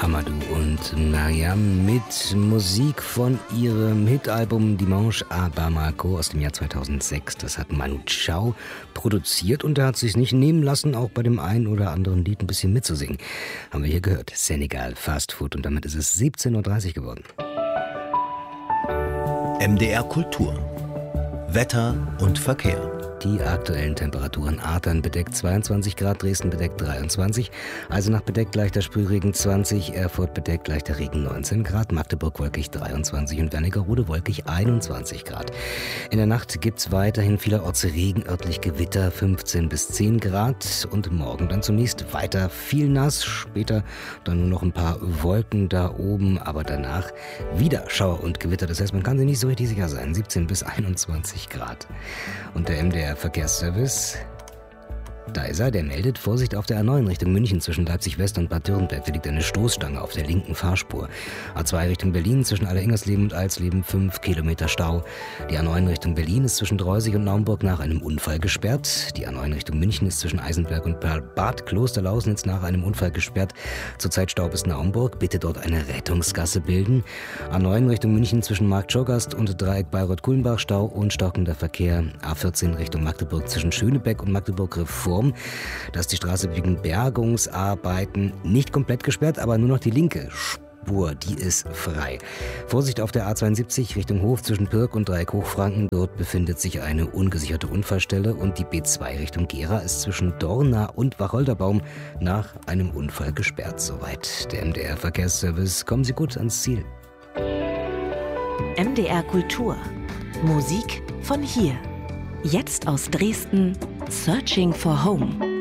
Amadou und Mariam mit Musik von ihrem Hitalbum Dimanche à Bamako aus dem Jahr 2006. Das hat Manu Chao produziert und er hat sich nicht nehmen lassen, auch bei dem einen oder anderen Lied ein bisschen mitzusingen. Haben wir hier gehört. Senegal Fast Food und damit ist es 17.30 Uhr geworden. MDR Kultur. Wetter und Verkehr. Die aktuellen Temperaturen: Adern bedeckt 22 Grad, Dresden bedeckt 23, Eisenach bedeckt leichter Sprühregen 20, Erfurt bedeckt leichter Regen 19 Grad, Magdeburg wolkig 23 und Wernigerode wolkig 21 Grad. In der Nacht gibt's weiterhin vielerorts Regen, örtlich Gewitter 15 bis 10 Grad und morgen dann zunächst weiter viel nass, später dann nur noch ein paar Wolken da oben, aber danach wieder Schauer und Gewitter. Das heißt, man kann sich nicht so richtig sicher sein. 17 bis 21 Grad. Und der MDR Verkehrsservice, da ist er, der meldet: Vorsicht auf der A9 Richtung München zwischen Leipzig West und Bad Dürrenberg. Da liegt eine Stoßstange auf der linken Fahrspur. A2 Richtung Berlin zwischen Alleringgersleben und Alsleben 5 Kilometer Stau. Die A9 Richtung Berlin ist zwischen Dreusig und Naumburg nach einem Unfall gesperrt. Die A9 Richtung München ist zwischen Eisenberg und Bad Klosterlausnitz nach einem Unfall gesperrt. Zurzeit Stau bis Naumburg. Bitte dort eine Rettungsgasse bilden. A9 Richtung München zwischen Marktschorgast und Dreieck Bayreuth-Kulmbach Stau und stockender Verkehr. A14 Richtung Magdeburg zwischen Schönebeck und Magdeburg-Reform. Da ist die Straße wegen Bergungsarbeiten nicht komplett gesperrt, aber nur noch die linke Spur, die ist frei. Vorsicht auf der A72 Richtung Hof zwischen Pirk und Dreieck Hochfranken. Dort befindet sich eine ungesicherte Unfallstelle und die B2 Richtung Gera ist zwischen Dorna und Wacholderbaum nach einem Unfall gesperrt. Soweit der MDR Verkehrsservice. Kommen Sie gut ans Ziel. MDR Kultur. Musik von hier. Jetzt aus Dresden, Searching for Home.